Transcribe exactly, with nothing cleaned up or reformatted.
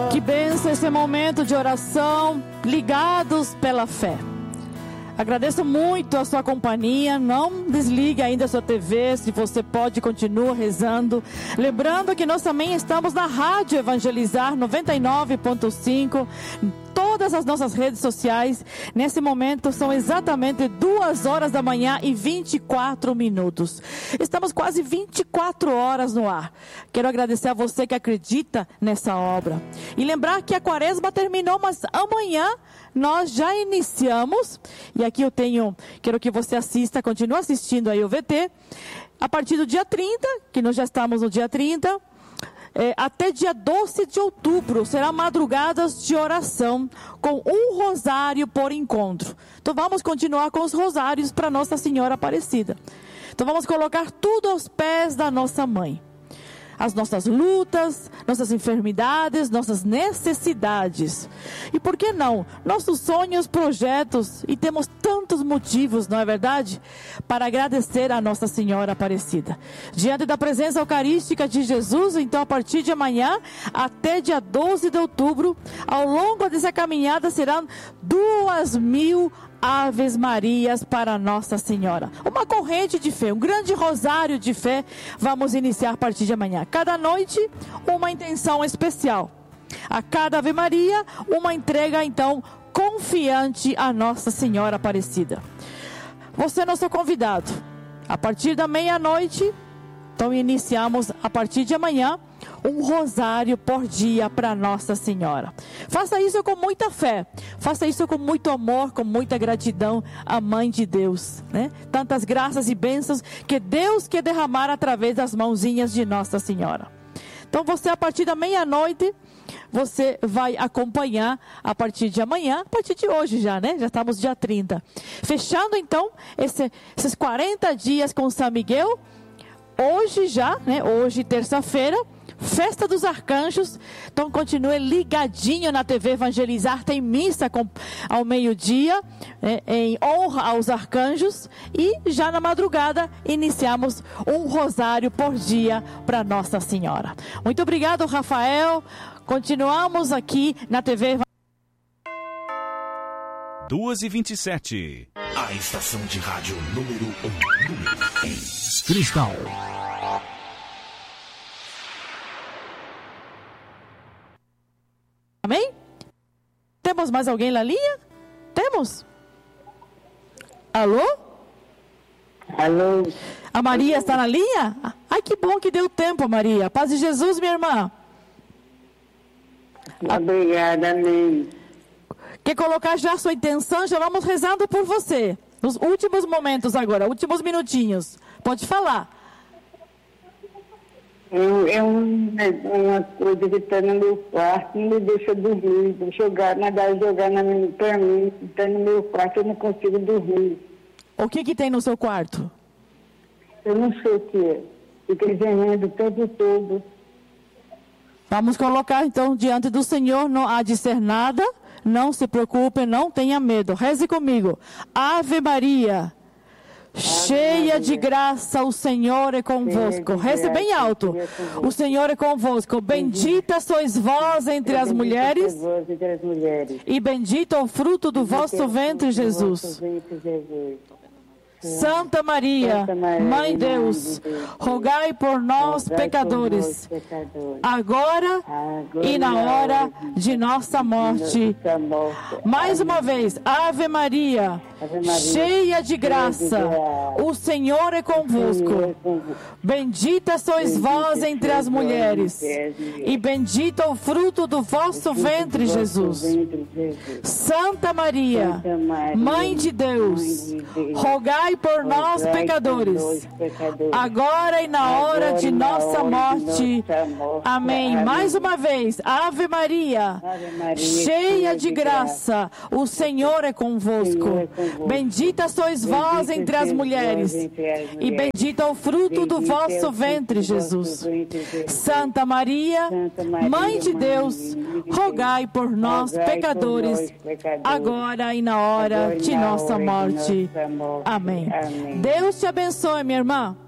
Que bênção esse momento de oração, ligados pela fé. Agradeço muito a sua companhia. Não desligue ainda a sua T V. Se você pode, continua rezando. Lembrando que nós também estamos na Rádio Evangelizar noventa e nove ponto cinco. Todas as nossas redes sociais. Nesse momento são exatamente duas horas da manhã e vinte e quatro minutos. Estamos quase vinte e quatro horas no ar. Quero agradecer a você que acredita nessa obra. E lembrar que a quaresma terminou, mas amanhã nós já iniciamos. E aqui eu tenho, quero que você assista, continue assistindo aí o V T. A partir do dia trinta, que nós já estamos no dia trinta. É, até dia doze de outubro, será madrugadas de oração com um rosário por encontro. Então vamos continuar com os rosários para Nossa Senhora Aparecida. Então vamos colocar tudo aos pés da nossa mãe. As nossas lutas, nossas enfermidades, nossas necessidades. E por que não? Nossos sonhos, projetos, e temos tantos motivos, não é verdade? Para agradecer a Nossa Senhora Aparecida. Diante da presença eucarística de Jesus, então a partir de amanhã até dia doze de outubro, ao longo dessa caminhada serão duas mil Aves Marias para Nossa Senhora. Uma corrente de fé, um grande rosário de fé. Vamos iniciar a partir de amanhã. Cada noite, uma intenção especial. A cada Ave Maria, uma entrega, então, confiante a Nossa Senhora Aparecida. Você é nosso convidado. A partir da meia-noite, então iniciamos a partir de amanhã, um rosário por dia para Nossa Senhora. Faça isso com muita fé. Faça isso com muito amor, com muita gratidão à Mãe de Deus, né? Tantas graças e bênçãos que Deus quer derramar através das mãozinhas de Nossa Senhora. Então você, a partir da meia-noite, você vai acompanhar a partir de amanhã, a partir de hoje já, né? Já estamos dia trinta. Fechando então esse, esses quarenta dias com São Miguel. Hoje já, né? Hoje, terça-feira, Festa dos Arcanjos. Então continue ligadinho na T V Evangelizar. Tem missa com, ao meio-dia, é, em honra aos arcanjos. E já na madrugada iniciamos um rosário por dia para Nossa Senhora. Muito obrigado, Rafael. Continuamos aqui na T V duas e vinte e sete. A estação de rádio número um. Número três. Cristal. Amém? Temos mais alguém na linha? Temos? Alô? Alô? A Maria está na linha? Ai, que bom que deu tempo, Maria. Paz de Jesus, minha irmã. Obrigada, amém. Quer colocar já a sua intenção? Já vamos rezando por você. Nos últimos momentos agora, últimos minutinhos. Pode falar. Eu, é uma coisa que está no meu quarto, não me deixa dormir. Vou jogar, nadar e jogar na minha, para mim. Está no meu quarto, eu não consigo dormir. O que que tem no seu quarto? Eu não sei o que é. Fiquei gemendo o tempo todo. Vamos colocar então diante do Senhor, não há de ser nada. Não se preocupe, não tenha medo. Reze comigo. Ave Maria, cheia de graça, o Senhor é convosco. Reze bem alto. O Senhor é convosco. Bendita sois vós entre as mulheres, e bendito é o fruto do vosso ventre, Jesus. Santa Maria, Mãe de Deus, rogai por nós, pecadores, agora e na hora de nossa morte. Mais uma vez, Ave Maria, cheia de graça, o Senhor é convosco. Bendita sois vós entre as mulheres, e bendito é o fruto do vosso ventre, Jesus. Santa Maria, Mãe de Deus, rogai por nós, pecadores, agora e na hora de nossa morte. Amém. Mais uma vez, Ave Maria, cheia de graça, o Senhor é convosco. Bendita sois vós entre as mulheres, e bendito é o fruto do vosso ventre, Jesus. Santa Maria, Mãe de Deus, rogai por nós, pecadores, agora e na hora de nossa morte. Amém. Deus te abençoe, minha irmã.